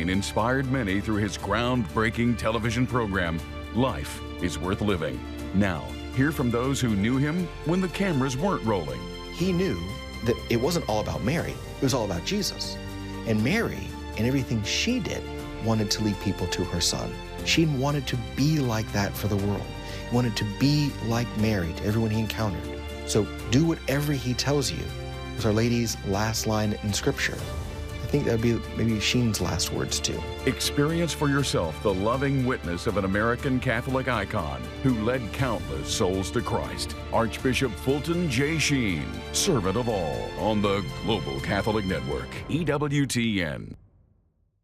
Sheen inspired many through his groundbreaking television program, Life is Worth Living. Now, hear from those who knew him when the cameras weren't rolling. He knew that it wasn't all about Mary, it was all about Jesus. And Mary, and everything she did, wanted to lead people to her son. She wanted to be like that for the world. He wanted to be like Mary to everyone he encountered. So do whatever he tells you. It was Our Lady's last line in Scripture. I think that would be maybe Sheen's last words too. Experience for yourself the loving witness of an American Catholic icon who led countless souls to Christ. Archbishop Fulton J. Sheen, servant of all, on the Global Catholic Network, EWTN.